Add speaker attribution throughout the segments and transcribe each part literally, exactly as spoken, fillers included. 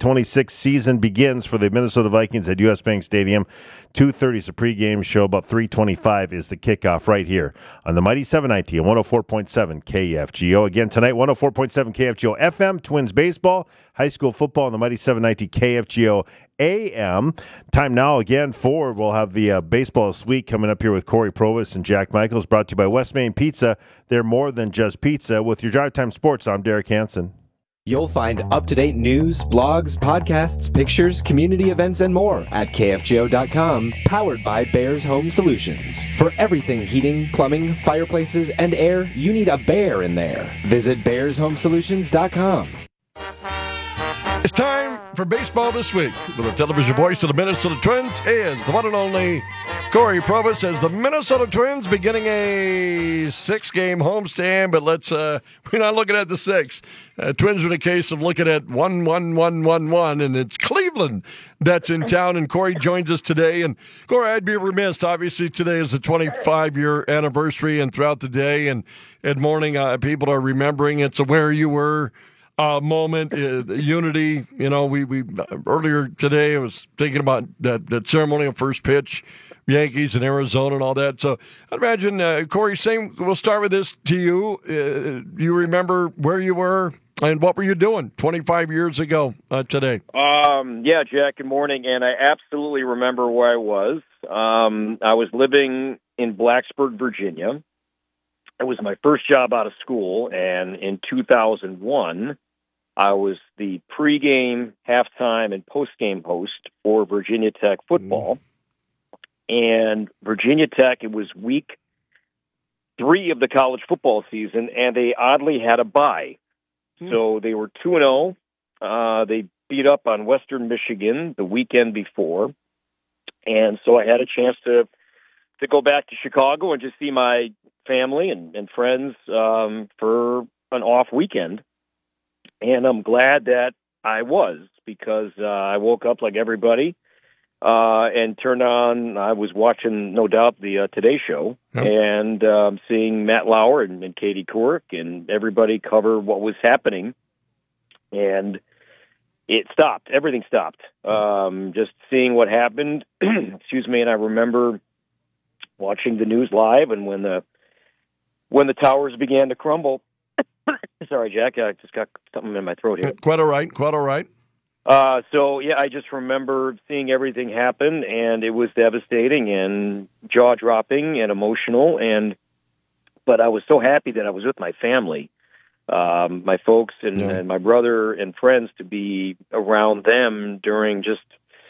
Speaker 1: twenty-six season begins for the Minnesota Vikings at U S. Bank Stadium. two thirty is the pregame show. About three twenty-five is the kickoff right here on the Mighty seven ninety and one oh four point seven K F G O. Again tonight, one oh four point seven K F G O F M, Twins baseball, high school football on the Mighty seven ninety K F G O A M. Time now again for, we'll have the uh, baseball this week coming up here with Corey Provis and Jack Michaels, brought to you by West Main Pizza. They're more than just pizza. With your Drive Time Sports, I'm Derek Hansen.
Speaker 2: You'll find up-to-date news, blogs, podcasts, pictures, community events, and more at K F G O dot com, powered by Bears Home Solutions. For everything heating, plumbing, fireplaces, and air, you need a bear in there. Visit Bears Home Solutions dot com.
Speaker 3: It's time for baseball this week. With the television voice of the Minnesota Twins is the one and only Corey Provis, as the Minnesota Twins beginning a six-game homestand. But let's uh, we're not looking at the six. Uh, Twins are in a case of looking at one, one, one, one, one, and it's Cleveland that's in town. And Corey joins us today. And Corey, I'd be remiss. Obviously, today is the twenty-five-year anniversary, and throughout the day and and morning, uh, people are remembering. It's a where you were. Uh, moment, uh, unity. You know, we, we earlier today I was thinking about that, that ceremony of first pitch, Yankees in Arizona and all that. So I'd imagine, uh, Corey, same. We'll start with this to you. Uh, you remember where you were and what were you doing twenty-five years ago uh, today?
Speaker 4: Um, yeah, Jack, good morning. And I absolutely remember where I was. Um, I was living in Blacksburg, Virginia. It was my first job out of school, and in two thousand one, I was the pregame, halftime, and postgame host for Virginia Tech football. Mm. And Virginia Tech, it was week three of the college football season, and they oddly had a bye. Mm. So they were two and oh. Uh, they beat up on Western Michigan the weekend before. And so I had a chance to to go back to Chicago and just see my family and, and friends um, for an off weekend. And I'm glad that I was, because uh, I woke up like everybody uh, and turned on, I was watching, no doubt, the uh, Today Show, yep. and um, seeing Matt Lauer and, and Katie Couric and everybody cover what was happening. And it stopped. Everything stopped. Um, just seeing what happened, excuse me, and I remember watching the news live, and when the when the towers began to crumble. Sorry, Jack, I just got something in my throat here.
Speaker 3: Quite all right, quite all right.
Speaker 4: Uh, so, yeah, I just remember seeing everything happen, and it was devastating and jaw-dropping and emotional. And but I was so happy that I was with my family, um, my folks and, yeah. and my brother and friends, to be around them during just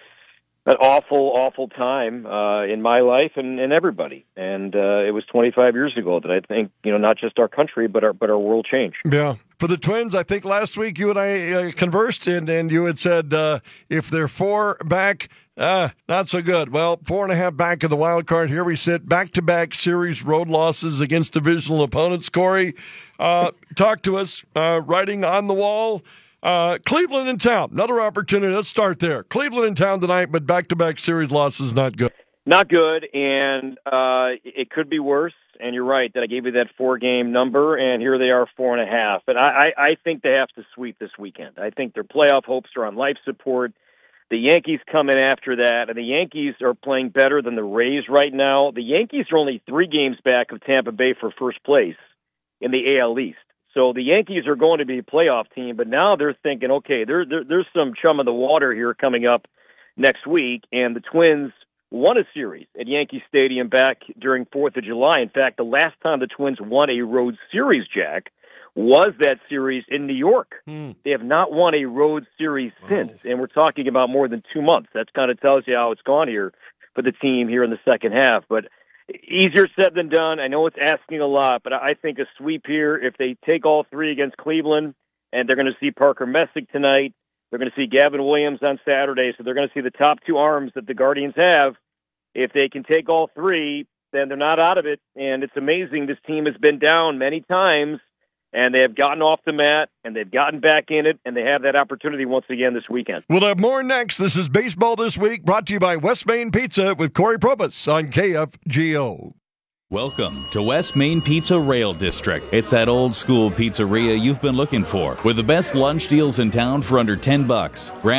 Speaker 4: an awful, awful time uh, in my life and, and everybody. And uh, it was twenty-five years ago that I think, you know, not just our country, but our but our world changed.
Speaker 3: Yeah. For the Twins, I think last week you and I uh, conversed, and, and you had said uh, if they're four back, uh, not so good. Well, four and a half back in the wild card. Here we sit, back-to-back series road losses against divisional opponents. Corey, uh, talk to us. Uh, writing on the wall. Uh, Cleveland in town, another opportunity. Let's start there. Cleveland in town tonight, but back-to-back series losses, not good.
Speaker 4: Not good, and uh, it could be worse. And you're right that I gave you that four-game number, and here they are, four and a half. And I, I, I think they have to sweep this weekend. I think their playoff hopes are on life support. The Yankees come in after that, and the Yankees are playing better than the Rays right now. The Yankees are only three games back of Tampa Bay for first place in the A L East. So the Yankees are going to be a playoff team, but now they're thinking, okay, there, there, there's some chum in the water here coming up next week, and the Twins won a series at Yankee Stadium back during fourth of July. In fact, the last time the Twins won a road series, Jack, was that series in New York. Hmm. They have not won a road series wow. since, and we're talking about more than two months. That kind of tells you how it's gone here for the team here in the second half. But easier said than done. I know it's asking a lot, but I think a sweep here, if they take all three against Cleveland, and they're going to see Parker Messick tonight, they're going to see Gavin Williams on Saturday, so they're going to see the top two arms that the Guardians have. If they can take all three, then they're not out of it. And it's amazing. This team has been down many times, and they have gotten off the mat, and they've gotten back in it, and they have that opportunity once again this weekend.
Speaker 3: We'll have more next. This is Baseball This Week, brought to you by West Main Pizza with Corey Provis on K F G O.
Speaker 5: Welcome to West Main Pizza Rail District. It's that old school pizzeria you've been looking for, with the best lunch deals in town for under ten bucks.